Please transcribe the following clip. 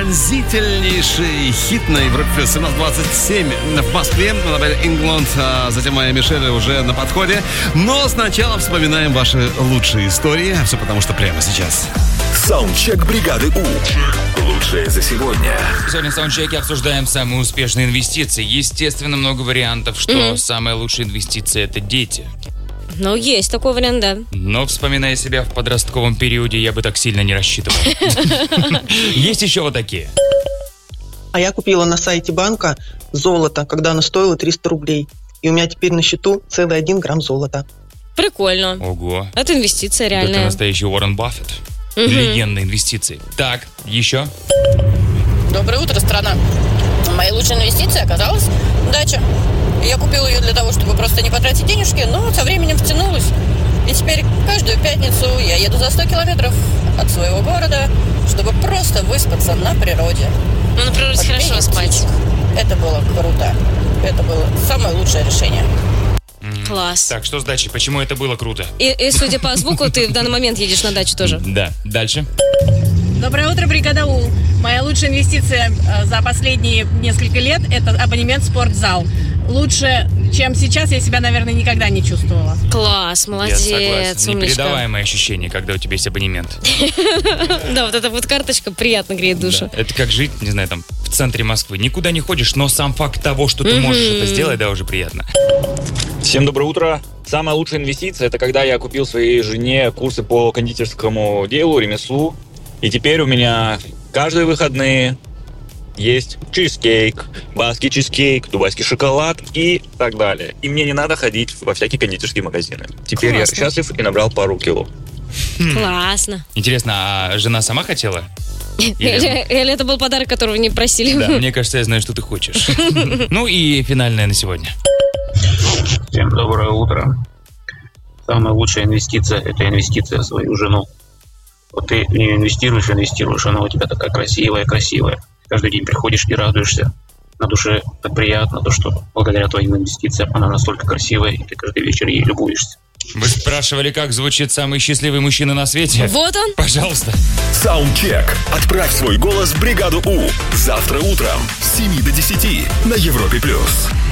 пронзительнейший хит на Европе плюс 17:27 в Москве. Ингланд, затем моя Мишель уже на подходе. Но сначала вспоминаем ваши лучшие истории. Все потому, что прямо сейчас. Саундчек бригады У. Лучшее за сегодня. Сегодня в саундчеке обсуждаем самые успешные инвестиции. Естественно, много вариантов, что самая лучшая инвестиция — это дети. Ну, есть такой вариант, да. Но, вспоминая себя в подростковом периоде, я бы так сильно не рассчитывал. Есть еще вот такие. А я купила на сайте банка золото, когда оно стоило 300 рублей. И у меня теперь на счету целый 1 грамм золота. Прикольно. Ого. Это инвестиция реальная. Это настоящий Уоррен Баффет. Легенда инвестиций. Так, еще? Доброе утро, страна. Моей лучшей инвестицией оказалась дача. Я купила ее для того, чтобы просто не потратить денежки, но со временем втянулась. И теперь каждую пятницу я еду за 100 километров от своего города, чтобы просто выспаться на природе. Ну, на природе хорошо спать. Это было круто. Это было самое лучшее решение. Класс. Так, что с дачей? Почему это было круто? И судя по звуку, ты в данный момент едешь на дачу тоже. Да. Дальше. Доброе утро, бригада У. Моя лучшая инвестиция за последние несколько лет – это абонемент в спортзал. Лучше, чем сейчас, я себя, наверное, никогда не чувствовала. Класс, молодец, Я согласен. умничка. Непередаваемое ощущение, когда у тебя есть абонемент. Да, вот эта вот карточка приятно греет душу. Да. Это как жить, не знаю, там, в центре Москвы. Никуда не ходишь, но сам факт того, что ты можешь это сделать, да, уже приятно. Всем доброе утро. Самая лучшая инвестиция – это когда я купил своей жене курсы по кондитерскому делу, ремеслу. И теперь у меня каждые выходные есть чизкейк, баский чизкейк, дубайский шоколад и так далее. И мне не надо ходить во всякие кондитерские магазины. Теперь Классно. я счастлив и набрал пару кило. Классно. Интересно, а жена сама хотела? Или это был подарок, которого не просили? Да, мне кажется, я знаю, что ты хочешь. Ну и финальное на сегодня. Всем доброе утро. Самая лучшая инвестиция – это инвестиция в свою жену. Вот ты в нее инвестируешь, она у тебя такая красивая. Каждый день приходишь и радуешься. На душе так приятно, то, что благодаря твоим инвестициям она настолько красивая, и ты каждый вечер ей любуешься. Вы спрашивали, как звучит самый счастливый мужчина на свете? Вот он. Пожалуйста. Саундчек. Отправь свой голос в бригаду У. Завтра утром с 7 до 10 на Европе+.